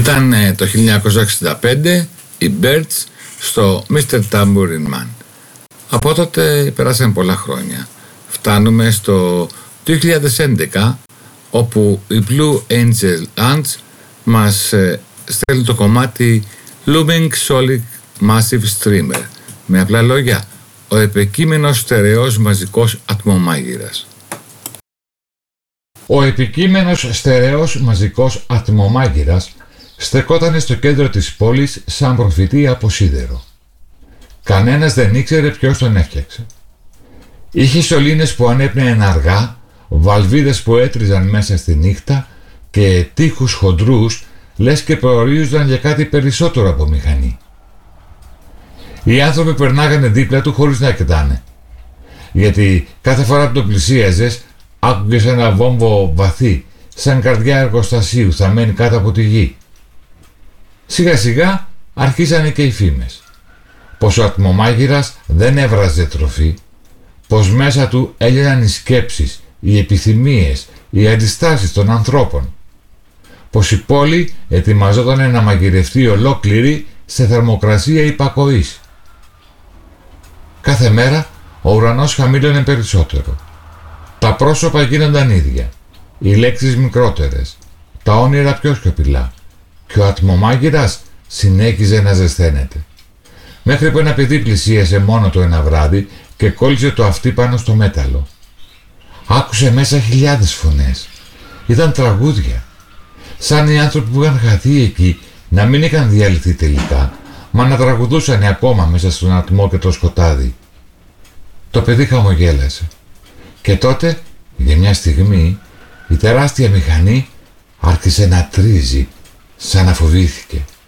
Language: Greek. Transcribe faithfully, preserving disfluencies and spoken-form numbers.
Ήταν ε, το χίλια εννιακόσια εξήντα πέντε οι Birds στο μίστερ Tambourine Man. Από τότε περάσαν πολλά χρόνια. Φτάνουμε στο δύο χιλιάδες έντεκα, όπου οι Blue Angel Ants μας ε, στέλνουν το κομμάτι Looming Solid Massive Streamer. Με απλά λόγια, ο επικείμενος στερεός μαζικός ατμομάγειρας. Ο επικείμενος στερεός μαζικός ατμομάγειρας στεκότανε στο κέντρο της πόλης σαν προφητή από σίδερο. Κανένας δεν ήξερε ποιος τον έφτιαξε. Είχε σωλήνες που ανέπνεαν αργά, βαλβίδες που έτριζαν μέσα στη νύχτα και τείχους χοντρούς, λες και προορίζονταν για κάτι περισσότερο από μηχανή. Οι άνθρωποι περνάγανε δίπλα του χωρίς να κοιτάνε, γιατί κάθε φορά που το πλησίαζες άκουγες ένα βόμβο βαθύ, σαν καρδιά εργοστασίου θαμμένη κάτω από τη γη. Σιγά σιγά αρχίσανε και οι φήμες, πως ο ατμομάγειρας δεν έβραζε τροφή, πως μέσα του έλυναν οι σκέψεις, οι επιθυμίες, οι αντιστάσεις των ανθρώπων, πως η πόλη ετοιμαζόταν να μαγειρευτεί ολόκληρη σε θερμοκρασία υπακοής. Κάθε μέρα ο ουρανός χαμήλωνε περισσότερο. Τα πρόσωπα γίνονταν ίδια, οι λέξεις μικρότερες, τα όνειρα πιο σιωπηλά και ο ατμομάγειρας συνέχιζε να ζεσθένεται. Μέχρι που ένα παιδί πλησίασε μόνο το ένα βράδυ και κόλλησε το αυτί πάνω στο μέταλλο. Άκουσε μέσα χιλιάδες φωνές. Ήταν τραγούδια. Σαν οι άνθρωποι που είχαν χαθεί εκεί να μην είχαν διαλυθεί τελικά, μα να τραγουδούσαν ακόμα μέσα στον ατμό και το σκοτάδι. Το παιδί χαμογέλασε. Και τότε, για μια στιγμή, η τεράστια μηχανή άρχισε να τρίζει, σαν να φοβήθηκε.